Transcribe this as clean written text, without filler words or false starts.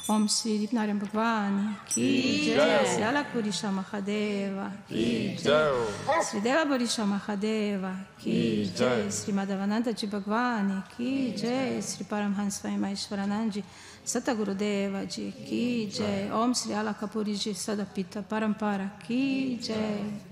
Om Sri Dipnaryan Bhagwan Ki Jai, Sri Alakpurisha Mahadeva Ki Jai, Sri Devapurisha Mahadeva Ki Jai, Sri Madhavananda Ji Bhagwan Ki Jai, Sri Paramhans Swami Maheshwaranand Sataguru Deva Ji Ki Jai, Om Sri Alakapuri Ji Sadapita Parampara Ki Jai.